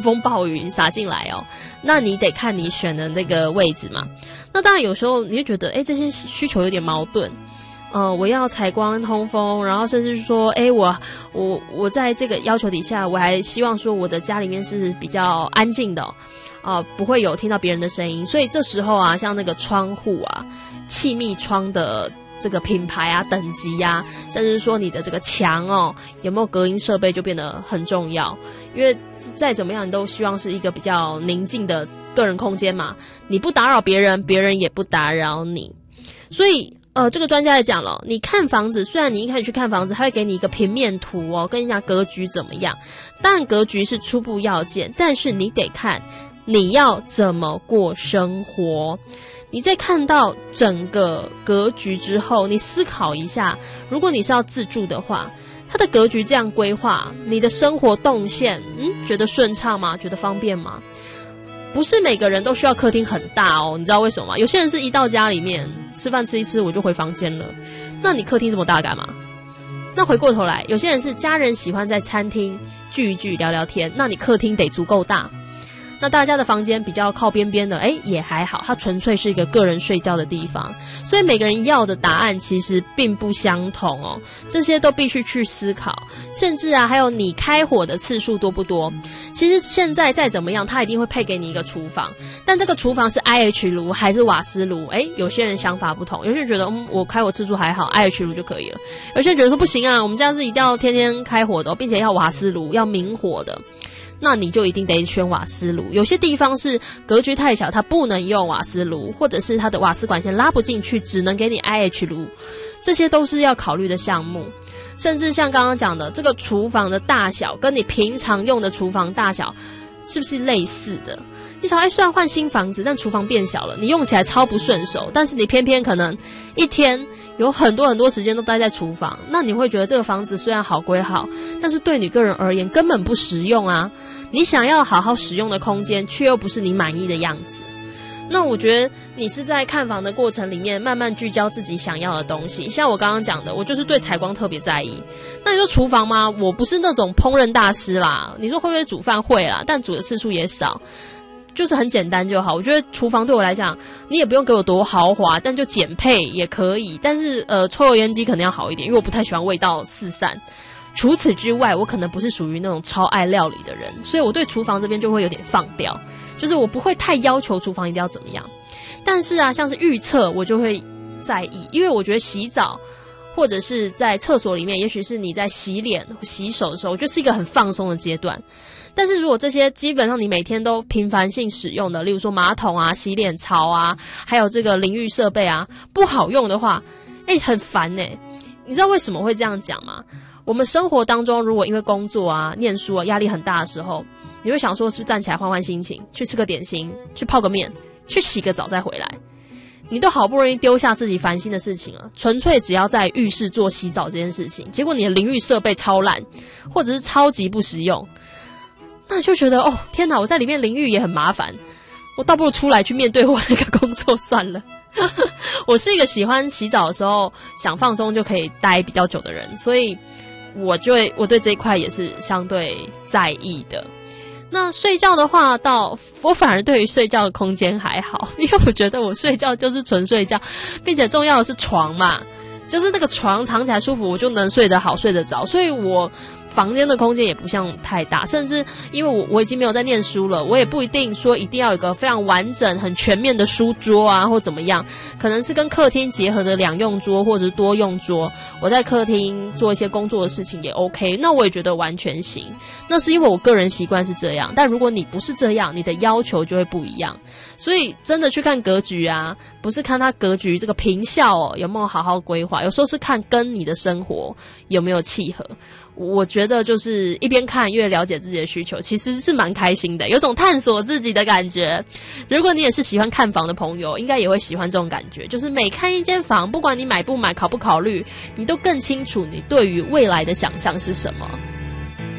风暴雨洒进来哦，那你得看你选的那个位置嘛。那当然有时候你会觉得，这些需求有点矛盾。我要采光通风，然后甚至说，我在这个要求底下，我还希望说我的家里面是比较安静的，不会有听到别人的声音。所以这时候啊，像那个窗户啊，气密窗的这个品牌啊、等级啊，甚至说你的这个墙有没有隔音设备就变得很重要。因为再怎么样，你都希望是一个比较宁静的个人空间嘛，你不打扰别人，别人也不打扰你。所以这个专家也讲了，你看房子，虽然你一开始去看房子，他会给你一个平面图跟你讲格局怎么样，当然格局是初步要件，但是你得看你要怎么过生活。你在看到整个格局之后，你思考一下，如果你是要自住的话，它的格局这样规划，你的生活动线觉得顺畅吗？觉得方便吗？不是每个人都需要客厅很大你知道为什么吗？有些人是一到家里面吃饭吃一吃我就回房间了，那你客厅这么大干嘛？那回过头来，有些人是家人喜欢在餐厅聚一聚聊聊天，那你客厅得足够大。那大家的房间比较靠边边的，也还好，它纯粹是一个个人睡觉的地方，所以每个人要的答案其实并不相同这些都必须去思考。甚至啊，还有你开火的次数多不多？其实现在再怎么样，它一定会配给你一个厨房，但这个厨房是 IH 炉还是瓦斯炉？有些人想法不同，有些人觉得我开火次数还好 ，IH 炉就可以了。有些人觉得说不行啊，我们家是一定要天天开火的并且要瓦斯炉，要明火的。那你就一定得选瓦斯炉。有些地方是格局太小，它不能用瓦斯炉，或者是它的瓦斯管线拉不进去，只能给你 IH 炉，这些都是要考虑的项目。甚至像刚刚讲的，这个厨房的大小跟你平常用的厨房大小是不是类似的？你想，虽然换新房子，但厨房变小了，你用起来超不顺手，但是你偏偏可能一天有很多时间都待在厨房，那你会觉得这个房子虽然好归好，但是对你个人而言根本不实用啊。你想要好好使用的空间，却又不是你满意的样子。那我觉得你是在看房的过程里面慢慢聚焦自己想要的东西。像我刚刚讲的，我就是对采光特别在意。那你说厨房吗？我不是那种烹饪大师啦，你说会不会煮饭？会啦，但煮的次数也少，就是很简单就好。我觉得厨房对我来讲，你也不用给我多豪华，但就简配也可以。但是抽油烟机可能要好一点，因为我不太喜欢味道四散。除此之外，我可能不是属于那种超爱料理的人，所以我对厨房这边就会有点放掉，就是我不会太要求厨房一定要怎么样。但是啊，像是预测我就会在意，因为我觉得洗澡或者是在厕所里面，也许是你在洗脸洗手的时候，我觉得是一个很放松的阶段。但是如果这些基本上你每天都频繁性使用的，例如说马桶啊、洗脸槽啊，还有这个淋浴设备啊，不好用的话，很烦你知道为什么会这样讲吗？我们生活当中，如果因为工作啊、念书啊压力很大的时候，你会想说是不是站起来换换心情，去吃个点心，去泡个面，去洗个澡再回来。你都好不容易丢下自己烦心的事情了，纯粹只要在浴室做洗澡这件事情，结果你的淋浴设备超烂，或者是超级不实用，那就觉得天哪，我在里面淋浴也很麻烦，我倒不如出来去面对我那个工作算了。我是一个喜欢洗澡的时候想放松就可以待比较久的人，所以我对这一块也是相对在意的。那睡觉的话，我反而对于睡觉的空间还好，因为我觉得我睡觉就是纯睡觉，并且重要的是床嘛，就是那个床躺起来舒服，我就能睡得好睡得着，所以我房间的空间也不像太大，甚至因为我已经没有在念书了，我也不一定说一定要有一个非常完整很全面的书桌啊或怎么样，可能是跟客厅结合的两用桌或者是多用桌，我在客厅做一些工作的事情也 OK， 那我也觉得完全行。那是因为我个人习惯是这样，但如果你不是这样，你的要求就会不一样。所以真的去看格局啊，不是看它格局这个坪效有没有好好规划，有时候是看跟你的生活有没有契合。我觉得就是一边看越了解自己的需求，其实是蛮开心的，有种探索自己的感觉。如果你也是喜欢看房的朋友，应该也会喜欢这种感觉，就是每看一间房，不管你买不买考不考虑，你都更清楚你对于未来的想象是什么。